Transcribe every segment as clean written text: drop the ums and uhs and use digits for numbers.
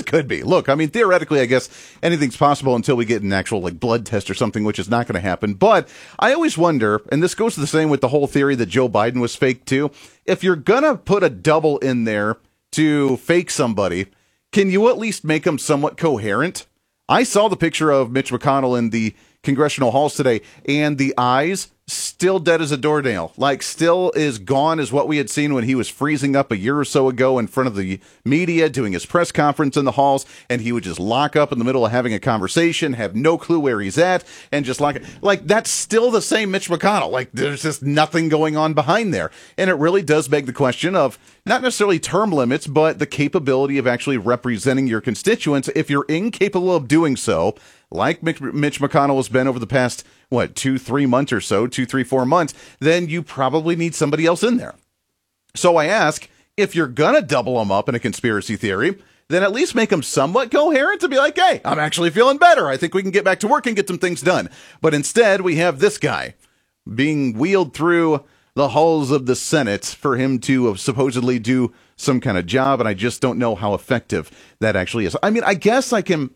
could be. Look, I mean, theoretically, I guess anything's possible until we get an actual like blood test or something, which is not going to happen. But I always wonder, and this goes the same with the whole theory that Joe Biden was fake too. If you're going to put a double in there to fake somebody, can you at least make them somewhat coherent? I saw the picture of Mitch McConnell in the congressional halls today, and the eyes still dead as a doornail, like still is gone as what we had seen when he was freezing up a year or so ago in front of the media doing his press conference in the halls, and he would just lock up in the middle of having a conversation, have no clue where he's at, and just like that's still the same Mitch McConnell. Like there's just nothing going on behind there. And it really does beg the question of not necessarily term limits, but the capability of actually representing your constituents. If you're incapable of doing so, like Mitch McConnell has been over the past, 2-3 months or so, 2-3-4 months, then you probably need somebody else in there. So I ask, if you're going to double them up in a conspiracy theory, then at least make them somewhat coherent to be like, hey, I'm actually feeling better. I think we can get back to work and get some things done. But instead, we have this guy being wheeled through the halls of the Senate for him to supposedly do some kind of job, and I just don't know how effective that actually is. I mean, I guess I can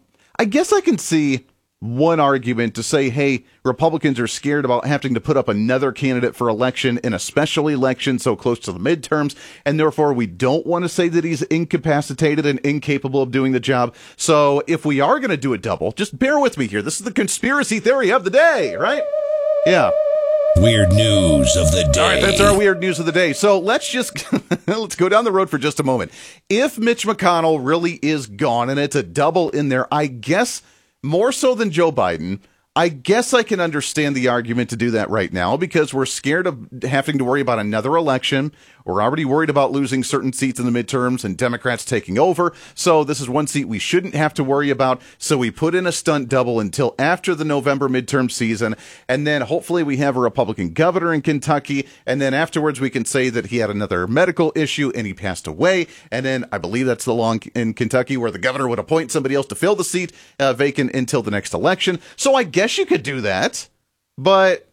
see one argument to say, hey, Republicans are scared about having to put up another candidate for election in a special election so close to the midterms, and therefore we don't want to say that he's incapacitated and incapable of doing the job. So if we are going to do a double, just bear with me here. This is the conspiracy theory of the day, right? Yeah. Weird news of the day. All right, that's our weird news of the day. So let's just let's go down the road for just a moment. If Mitch McConnell really is gone and it's a double in there, I guess more so than Joe Biden, I guess I can understand the argument to do that right now because we're scared of having to worry about another election. We're already worried about losing certain seats in the midterms and Democrats taking over. So this is one seat we shouldn't have to worry about. So we put in a stunt double until after the November midterm season. And then hopefully we have a Republican governor in Kentucky. And then afterwards we can say that he had another medical issue and he passed away. And then I believe that's the law in Kentucky where the governor would appoint somebody else to fill the seat vacant until the next election. So I guess you could do that. But,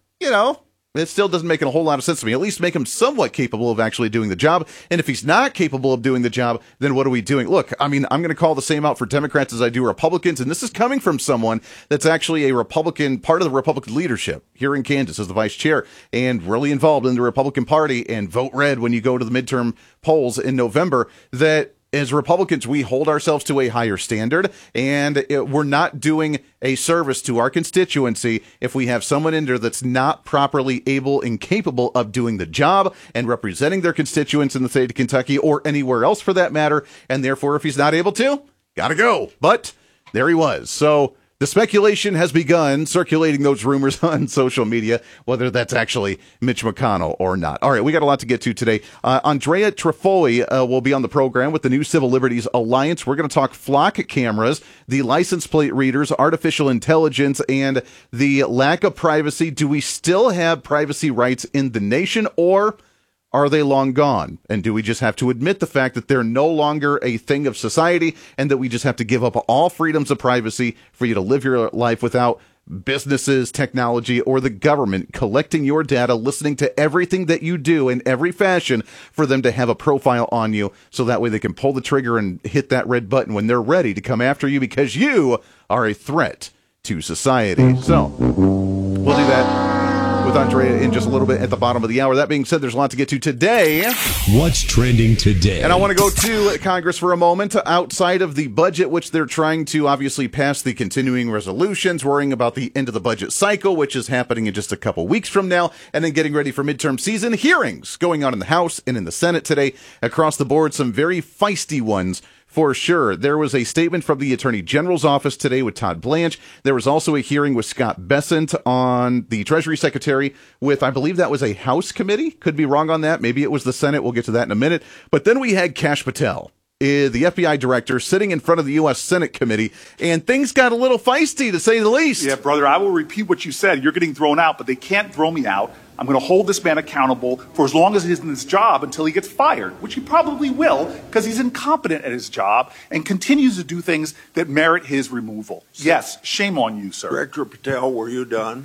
it still doesn't make a whole lot of sense to me. At least make him somewhat capable of actually doing the job. And if he's not capable of doing the job, then what are we doing? Look, I mean, I'm going to call the same out for Democrats as I do Republicans. And this is coming from someone that's actually a Republican, part of the Republican leadership here in Kansas as the vice chair and really involved in the Republican Party and vote red when you go to the midterm polls in November, that as Republicans, we hold ourselves to a higher standard, and we're not doing a service to our constituency if we have someone in there that's not properly able and capable of doing the job and representing their constituents in the state of Kentucky or anywhere else for that matter. And therefore, if he's not able to, gotta go. But there he was. So the speculation has begun circulating those rumors on social media, whether that's actually Mitch McConnell or not. All right, we got a lot to get to today. Andrea Trifoli will be on the program with the New Civil Liberties Alliance. We're going to talk flock cameras, the license plate readers, artificial intelligence, and the lack of privacy. Do we still have privacy rights in the nation, or are they long gone? And do we just have to admit the fact that they're no longer a thing of society and that we just have to give up all freedoms of privacy for you to live your life without businesses, technology, or the government collecting your data, listening to everything that you do in every fashion for them to have a profile on you so that way they can pull the trigger and hit that red button when they're ready to come after you because you are a threat to society. So we'll do that with Andrea in just a little bit at the bottom of the hour. That being said, there's a lot to get to today. What's trending today? And I want to go to Congress for a moment. Outside of the budget, which they're trying to obviously pass the continuing resolutions, worrying about the end of the budget cycle, which is happening in just a couple weeks from now, and then getting ready for midterm season. Hearings going on in the House and in the Senate today. Across the board, some very feisty ones. For sure. There was a statement from the Attorney General's office today with Todd Blanche. There was also a hearing with Scott Bessent on the Treasury Secretary with, I believe that was a House committee. Could be wrong on that. Maybe it was the Senate. We'll get to that in a minute. But then we had Kash Patel, the FBI director, sitting in front of the U.S. Senate committee, and things got a little feisty, to say the least. Yeah, brother, I will repeat what you said. You're getting thrown out, but they can't throw me out. I'm going to hold this man accountable for as long as he's in his job until he gets fired, which he probably will because he's incompetent at his job and continues to do things that merit his removal. Yes, shame on you, sir. Director Patel, were you done?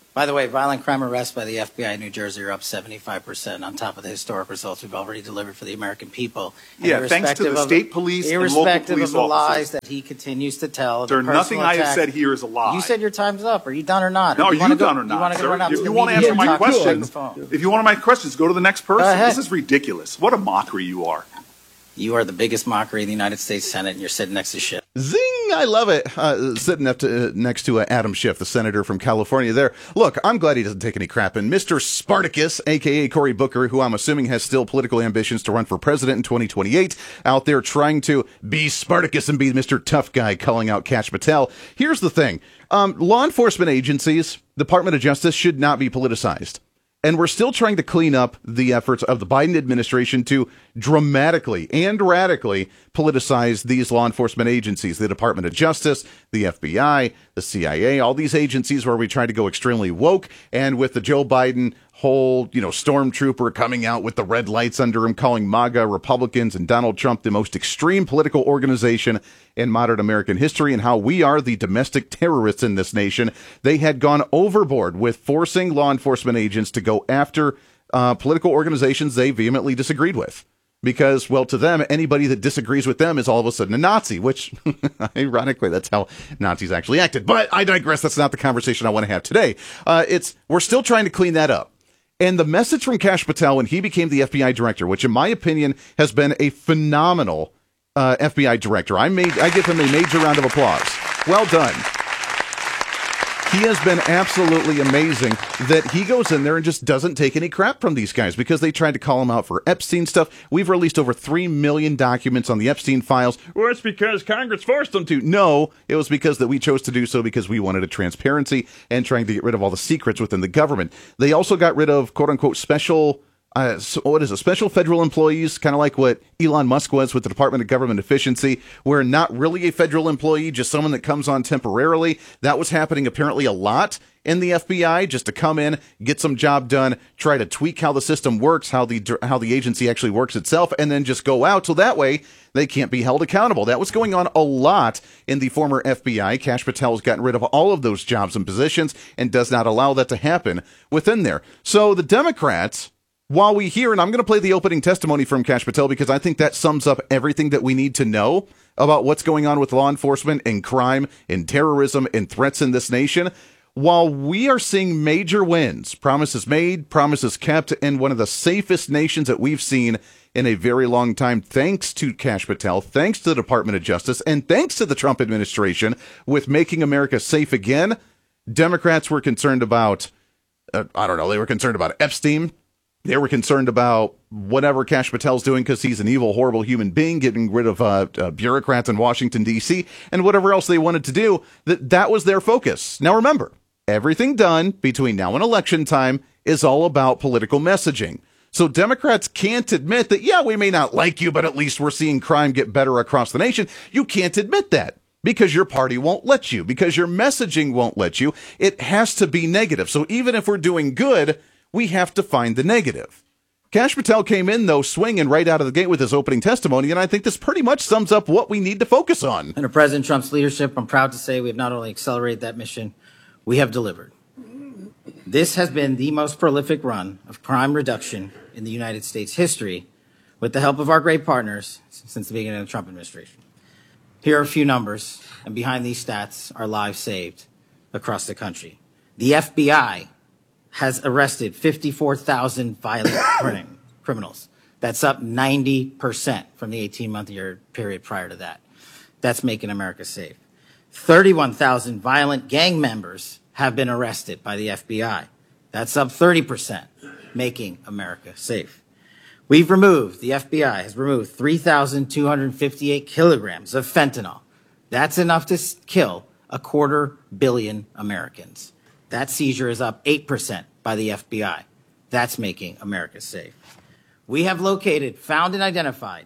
By the way, violent crime arrests by the FBI in New Jersey are up 75% on top of the historic results we've already delivered for the American people. And Yeah, thanks to the state police and local irrespective police of the lies officers. that he continues to tell. Sir, nothing I have said here is a lie. You said your time's up. Are you done or not? No, Or are you done or not, sir? If you want to answer my questions, if you want my questions, go to the next person. ahead. This is ridiculous. What a mockery you are. You are the biggest mockery in the United States Senate, and you're sitting next to shit. Zing! I love it. Sitting next to Adam Schiff, the senator from California there. Look, I'm glad he doesn't take any crap. And Mr. Spartacus, a.k.a. Cory Booker, who I'm assuming has still political ambitions to run for president in 2028, out there trying to be Spartacus and be Mr. Tough Guy, calling out Kash Patel. Here's the thing. Law enforcement agencies, Department of Justice, should not be politicized. And we're still trying to clean up the efforts of the Biden administration to dramatically and radically politicize these law enforcement agencies, the Department of Justice, the FBI, the CIA, all these agencies where we try to go extremely woke. And with the Joe Biden whole, stormtrooper coming out with the red lights under him, calling MAGA Republicans and Donald Trump the most extreme political organization in modern American history, and how we are the domestic terrorists in this nation. They had gone overboard with forcing law enforcement agents to go after political organizations they vehemently disagreed with. Because, well, to them, anybody that disagrees with them is all of a sudden a Nazi, which, ironically, that's how Nazis actually acted. But I digress. That's not the conversation I want to have today. We're still trying to clean that up. And the message from Kash Patel when he became the FBI director, which in my opinion has been a phenomenal FBI director. I give him a major round of applause. Well done. He has been absolutely amazing that he goes in there and just doesn't take any crap from these guys because they tried to call him out for Epstein stuff. We've released over 3 million documents on the Epstein files. Well, it's because Congress forced them to. No, it was because that we chose to do so because we wanted a transparency and trying to get rid of all the secrets within the government. They also got rid of, quote unquote, special federal employees, kind of like what Elon Musk was with the Department of Government Efficiency, where not really a federal employee, just someone that comes on temporarily. That was happening apparently a lot in the FBI, just to come in, get some job done, try to tweak how the system works, how the agency actually works itself, and then just go out. So that way they can't be held accountable. That was going on a lot in the former FBI. Kash Patel has gotten rid of all of those jobs and positions and does not allow that to happen within there. So the Democrats, while we hear, and I'm going to play the opening testimony from Kash Patel because I think that sums up everything that we need to know about what's going on with law enforcement and crime and terrorism and threats in this nation. While we are seeing major wins, promises made, promises kept, and one of the safest nations that we've seen in a very long time, thanks to Kash Patel, thanks to the Department of Justice, and thanks to the Trump administration with making America safe again, Democrats were concerned about, they were concerned about Epstein. They were concerned about whatever Kash Patel's doing because he's an evil, horrible human being, getting rid of bureaucrats in Washington, D.C., and whatever else they wanted to do. That was their focus. Now, remember, everything done between now and election time is all about political messaging. So Democrats can't admit that, yeah, we may not like you, but at least we're seeing crime get better across the nation. You can't admit that because your party won't let you, because your messaging won't let you. It has to be negative. So even if we're doing good, we have to find the negative. Kash Patel came in, though, swinging right out of the gate with his opening testimony, and I think this pretty much sums up what we need to focus on. Under President Trump's leadership, I'm proud to say we have not only accelerated that mission, we have delivered. This has been the most prolific run of crime reduction in the United States history, with the help of our great partners since the beginning of the Trump administration. Here are a few numbers, and behind these stats are lives saved across the country. The FBI has arrested 54,000 violent criminals. That's up 90% from the 18-month period prior to that. That's making America safe. 31,000 violent gang members have been arrested by the FBI. That's up 30%, making America safe. The FBI has removed 3,258 kilograms of fentanyl. That's enough to kill 250 million Americans. That seizure is up 8% by the FBI. That's making America safe. We have located, found, and identified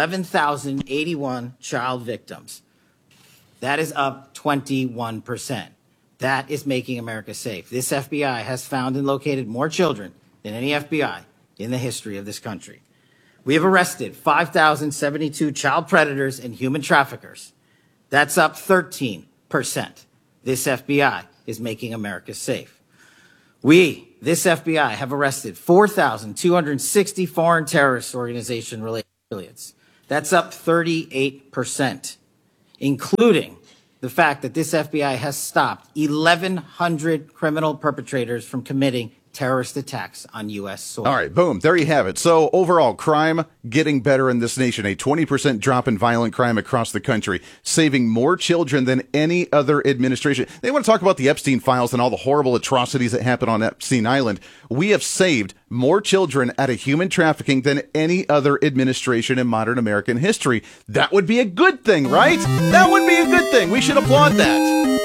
11,081 child victims. That is up 21%. That is making America safe. This FBI has found and located more children than any FBI in the history of this country. We have arrested 5,072 child predators and human traffickers. That's up 13%. This FBI is making America safe. This FBI, have arrested 4,260 foreign terrorist organization related affiliates. That's up 38%, including the fact that this FBI has stopped 1,100 criminal perpetrators from committing terrorist attacks on U.S. soil. All right, boom. There you have it. So overall, crime getting better in this nation. A 20% drop in violent crime across the country, saving more children than any other administration. They want to talk about the Epstein files and all the horrible atrocities that happened on Epstein Island. We have saved more children out of human trafficking than any other administration in modern American history. That would be a good thing, right? That would be a good thing. We should applaud that.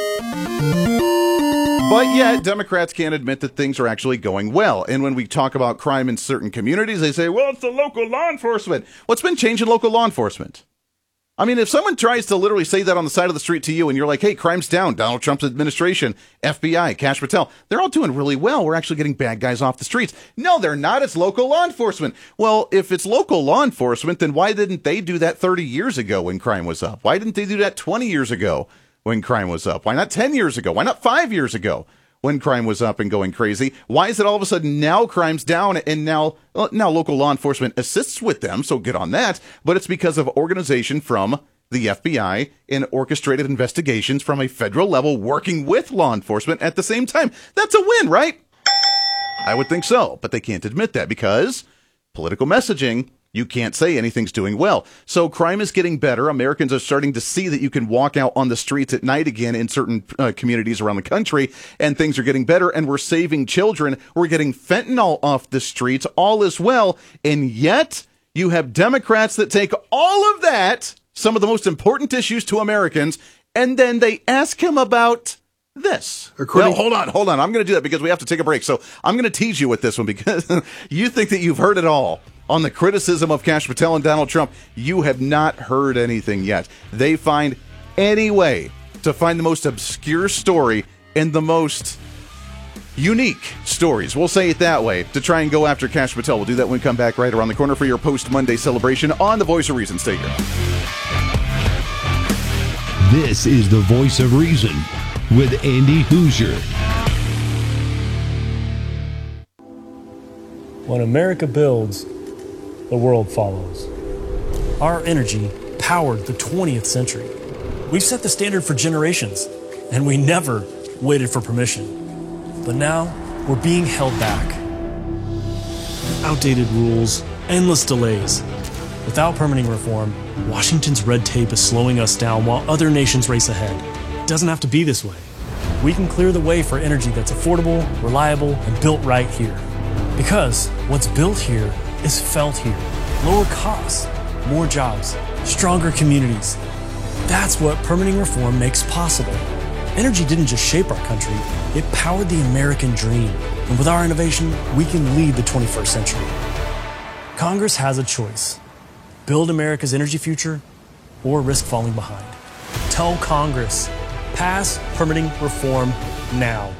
But yet, Democrats can't admit that things are actually going well. And when we talk about crime in certain communities, they say, well, it's the local law enforcement. What's been changing local law enforcement? I mean, if someone tries to literally say that on the side of the street to you and you're like, hey, crime's down, Donald Trump's administration, FBI, Kash Patel, they're all doing really well. We're actually getting bad guys off the streets. No, they're not. It's local law enforcement. Well, if it's local law enforcement, then why didn't they do that 30 years ago when crime was up? Why didn't they do that 20 years ago when crime was up? Why not 10 years ago? Why not 5 years ago when crime was up and going crazy? Why is it all of a sudden now crime's down and now local law enforcement assists with them? So good on that. But it's because of organization from the FBI and orchestrated investigations from a federal level working with law enforcement at the same time. That's a win, right? I would think so, but they can't admit that because political messaging. You can't say anything's doing well. So crime is getting better. Americans are starting to see that you can walk out on the streets at night again in certain communities around the country, and things are getting better, and we're saving children. We're getting fentanyl off the streets. All is well. And yet you have Democrats that take all of that, some of the most important issues to Americans, and then they ask him about this. Well, hold on. I'm going to do that because we have to take a break. So I'm going to tease you with this one because you think that you've heard it all. On the criticism of Kash Patel and Donald Trump, you have not heard anything yet. They find any way to find the most obscure story and the most unique stories, we'll say it that way, to try and go after Kash Patel. We'll do that when we come back right around the corner for your post-Monday celebration on The Voice of Reason. Stay here. This is The Voice of Reason with Andy Hoosier. When America builds, the world follows. Our energy powered the 20th century. We've set the standard for generations, and we never waited for permission. But now, we're being held back. Outdated rules, endless delays. Without permitting reform, Washington's red tape is slowing us down while other nations race ahead. It doesn't have to be this way. We can clear the way for energy that's affordable, reliable, and built right here. Because what's built here is felt here. Lower costs, more jobs, stronger communities. That's what permitting reform makes possible. Energy didn't just shape our country, it powered the American dream. And with our innovation, we can lead the 21st century. Congress has a choice. Build America's energy future or risk falling behind. Tell Congress, pass permitting reform now.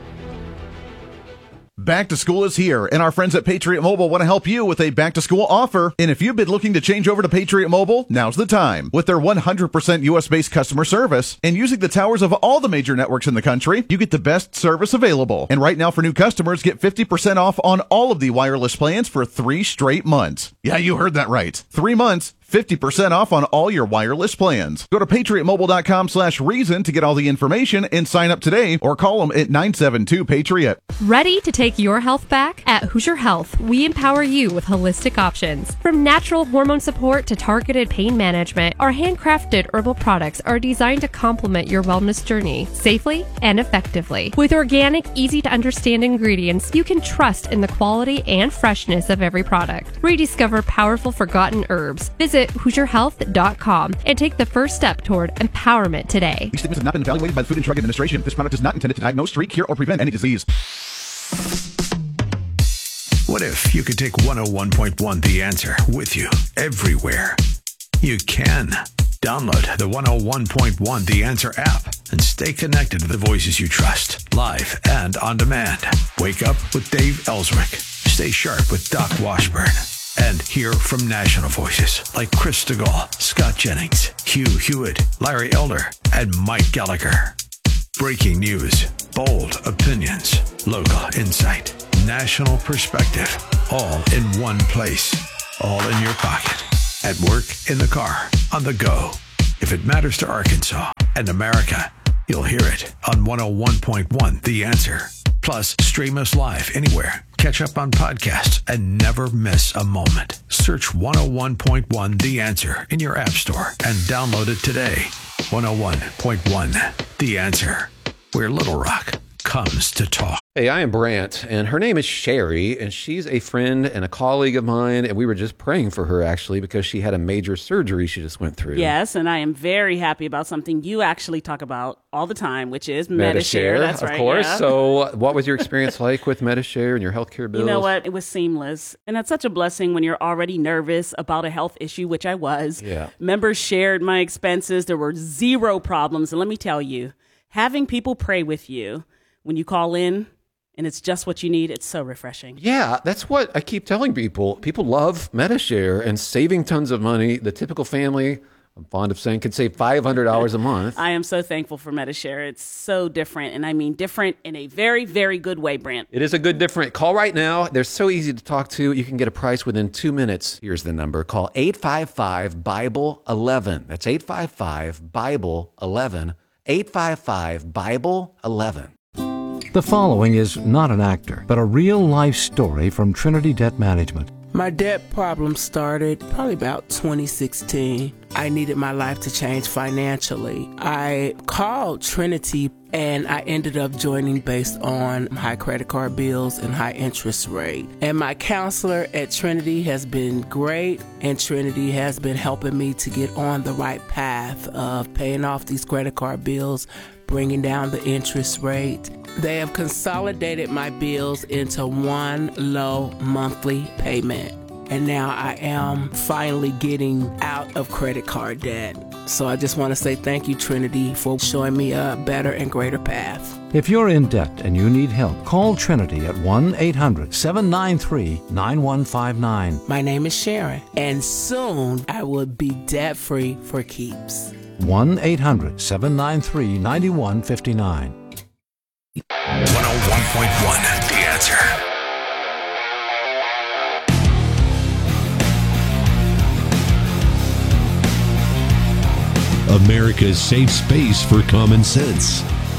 Back to school is here, and our friends at Patriot Mobile want to help you with a back-to-school offer. And if you've been looking to change over to Patriot Mobile, now's the time. With their 100% U.S.-based customer service and using the towers of all the major networks in the country, you get the best service available. And right now, for new customers, get 50% off on all of the wireless plans for 3 straight months. Yeah, you heard that right. 3 months. 50% off on all your wireless plans. Go to patriotmobile.com/reason to get all the information and sign up today or call them at 972-PATRIOT. Ready to take your health back? At Hoosier Health, we empower you with holistic options. From natural hormone support to targeted pain management, our handcrafted herbal products are designed to complement your wellness journey safely and effectively. With organic, easy-to-understand ingredients, you can trust in the quality and freshness of every product. Rediscover powerful forgotten herbs. Visit HoosierHealth.com and take the first step toward empowerment today. These statements have not been evaluated by the Food and Drug Administration. This product is not intended to diagnose, treat, cure, or prevent any disease. What if you could take 101.1 The Answer with you everywhere? You can. Download the 101.1 The Answer app and stay connected to the voices you trust, live and on demand. Wake up with Dave Ellswick. Stay sharp with Doc Washburn. And hear from national voices like Chris Stegall, Scott Jennings, Hugh Hewitt, Larry Elder, and Mike Gallagher. Breaking news, Bold opinions, local insight, national perspective, all in one place, all in your pocket. At work, in the car, on the go. If it matters to Arkansas and America, you'll hear it on 101.1 The Answer. Plus, stream us live anywhere. Catch up on podcasts and never miss a moment. Search 101.1 The Answer in your app store and download it today. 101.1 The Answer, where Little Rock comes to talk. Hey, I am Brant, and her name is Sherry, and she's a friend and a colleague of mine, and we were just praying for her, actually, because she had a major surgery she just went through. Yes, and I am very happy about something you actually talk about all the time, which is Medi-Share. That's right, of course. Yeah. So what was your experience like with Medi-Share and your healthcare bills? You know what? It was seamless, and that's such a blessing when you're already nervous about a health issue, which I was. Yeah. Members shared my expenses. There were zero problems, and let me tell you, having people pray with you when you call in, and it's just what you need, it's so refreshing. Yeah, that's what I keep telling people. People love Medi-Share and saving tons of money. The typical family, I'm fond of saying, could save $500 a month. I am so thankful for Medi-Share. It's so different, and I mean different in a very, very good way, Brant. It is a good different. Call right now. They're so easy to talk to. You can get a price within 2 minutes. Here's the number. Call 855-BIBLE-11. That's 855-BIBLE-11. 855-BIBLE-11. The following is not an actor, but a real-life story from Trinity Debt Management. My debt problem started probably about 2016. I needed my life to change financially. I called Trinity and I ended up joining based on high credit card bills and high interest rate. And my counselor at Trinity has been great, and Trinity has been helping me to get on the right path of paying off these credit card bills, bringing down the interest rate. They have consolidated my bills into one low monthly payment. And now I am finally getting out of credit card debt. So I just want to say thank you, Trinity, for showing me a better and greater path. If you're in debt and you need help, call Trinity at 1-800-793-9159. My name is Sharon, and soon I will be debt-free for keeps. 1-800-793-9159. 101.1 The Answer. America's safe space for common sense.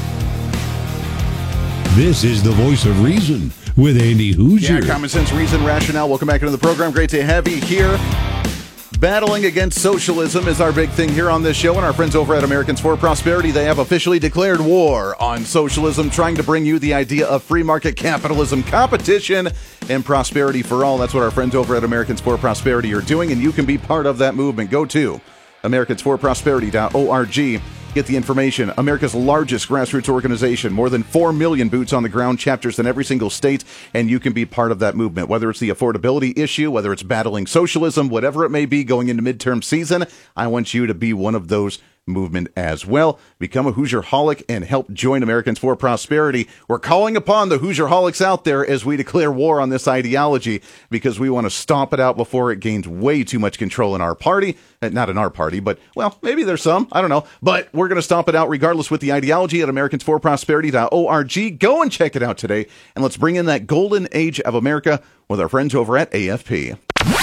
This is the voice of reason with Andy Hoosier. Yeah, common sense, reason, rationale. Welcome back into the program. Great to have you here. Battling against socialism is our big thing here on this show, and our friends over at Americans for Prosperity, they have officially declared war on socialism, trying to bring you the idea of free market capitalism, competition, and prosperity for all. That's what our friends over at Americans for Prosperity are doing, and you can be part of that movement. Go to AmericansForProsperity.org. Get the information. America's largest grassroots organization, more than 4 million boots on the ground, chapters in every single state, and you can be part of that movement. Whether it's the affordability issue, whether it's battling socialism, whatever it may be going into midterm season, I want you to be one of those movement as well. Become a Hoosier-holic and help join Americans for Prosperity. We're calling upon the Hoosier-holics out there as we declare war on this ideology, because we want to stomp it out before it gains way too much control in our party. Not in our party, but, well, maybe there's some. I don't know. But we're going to stomp it out regardless with the ideology at AmericansForProsperity.org. Go and check it out today. And let's bring in that golden age of America with our friends over at AFP.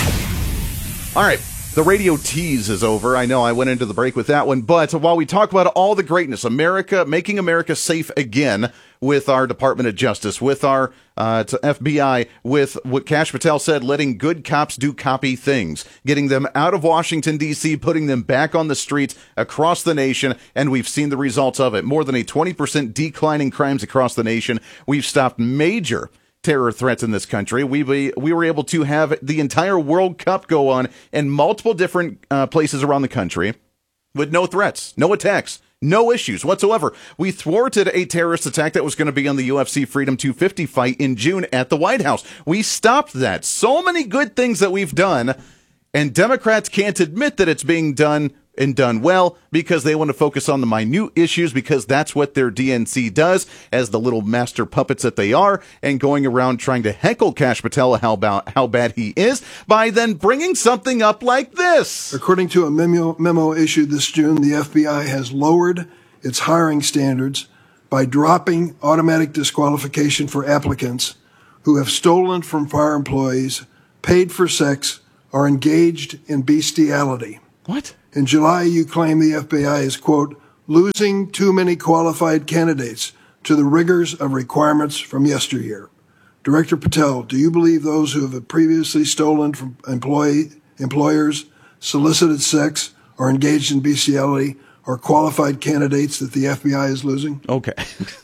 All right. The radio tease is over. I know I went into the break with that one, but while we talk about all the greatness, America, making America safe again with our Department of Justice, with our FBI, with what Kash Patel said, letting good cops do copy things, getting them out of Washington, D.C., putting them back on the streets across the nation, and we've seen the results of it. More than a 20% decline in crimes across the nation. We've stopped major terror threats in this country. We were able to have the entire World Cup go on in multiple different places around the country with no threats, no attacks, no issues whatsoever. We thwarted a terrorist attack that was going to be on the UFC Freedom 250 fight in June at the White House. We stopped that. So many good things that we've done, and Democrats can't admit that it's being done and done well because they want to focus on the minute issues, because that's what their DNC does as the little master puppets that they are, and going around trying to heckle Kash Patel how bad he is by then bringing something up like this. According to a memo issued this June, the FBI has lowered its hiring standards by dropping automatic disqualification for applicants who have stolen from fire employees, paid for sex, or engaged in bestiality. What? In July, you claimed the FBI is, quote, losing too many qualified candidates to the rigors of requirements from yesteryear. Director Patel, do you believe those who have previously stolen from employers, solicited sex, or engaged in bestiality are qualified candidates that the FBI is losing? Okay.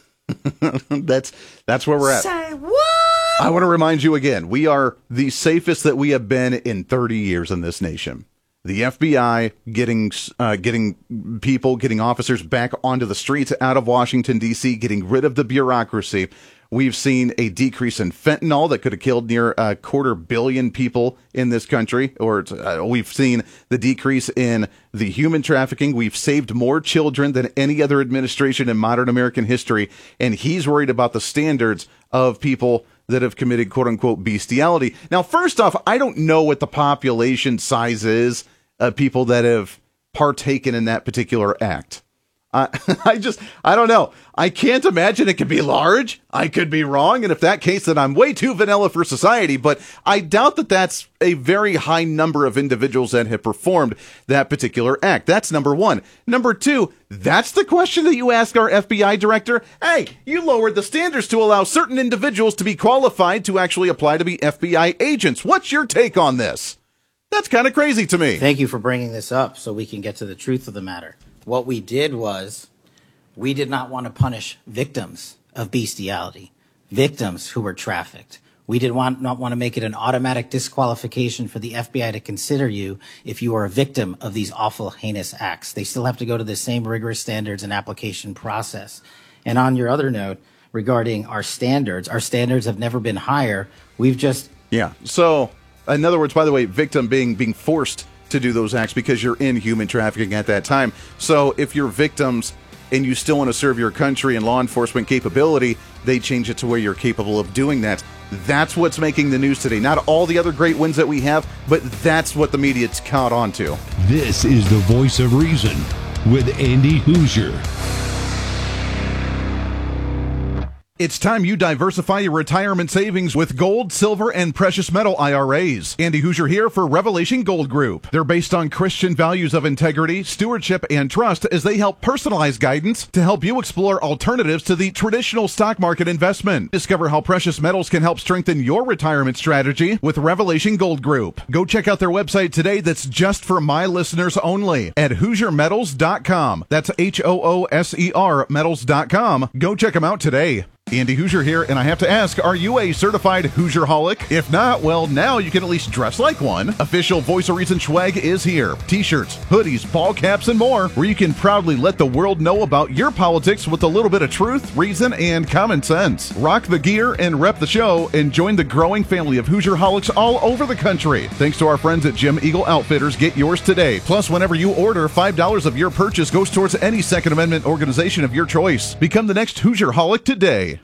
That's where we're at. Say what? I want to remind you again, we are the safest that we have been in 30 years in this nation. The FBI getting officers back onto the streets out of Washington, D.C., getting rid of the bureaucracy. We've seen a decrease in fentanyl that could have killed near 250 million people in this country. We've seen the decrease in the human trafficking. We've saved more children than any other administration in modern American history. And he's worried about the standards of people that have committed quote-unquote bestiality. Now, first off, I don't know what the population size is of people that have partaken in that particular act. I don't know. I can't imagine it could be large. I could be wrong. And if that case, then I'm way too vanilla for society. But I doubt that that's a very high number of individuals that have performed that particular act. That's number one. Number two, that's the question that you ask our FBI director. Hey, you lowered the standards to allow certain individuals to be qualified to actually apply to be FBI agents. What's your take on this? That's kind of crazy to me. Thank you for bringing this up so we can get to the truth of the matter. What we did was we did not want to punish victims of bestiality, victims who were trafficked. We did not want to make it an automatic disqualification for the FBI to consider you if you are a victim of these awful, heinous acts. They still have to go to the same rigorous standards and application process. And on your other note, regarding our standards have never been higher. We've just... Yeah. So, in other words, by the way, victim being forced to do those acts because you're in human trafficking at that time. So if you're victims and you still want to serve your country and law enforcement capability, they change it to where you're capable of doing that. That's what's making the news today. Not all the other great wins that we have, but that's what the media's caught on to. This is the Voice of Reason with Andy Hoosier. It's time you diversify your retirement savings with gold, silver, and precious metal IRAs. Andy Hoosier here for Revelation Gold Group. They're based on Christian values of integrity, stewardship, and trust as they help personalize guidance to help you explore alternatives to the traditional stock market investment. Discover how precious metals can help strengthen your retirement strategy with Revelation Gold Group. Go check out their website today that's just for my listeners only at HoosierMetals.com. That's HOOSER metals.com. Go check them out today. Andy Hoosier here, and I have to ask, are you a certified Hoosier-holic? If not, well, now you can at least dress like one. Official Voice of Reason swag is here. T-shirts, hoodies, ball caps, and more, where you can proudly let the world know about your politics with a little bit of truth, reason, and common sense. Rock the gear and rep the show, and join the growing family of Hoosier-holics all over the country. Thanks to our friends at Jim Eagle Outfitters, get yours today. Plus, whenever you order, $5 of your purchase goes towards any Second Amendment organization of your choice. Become the next Hoosier-holic today.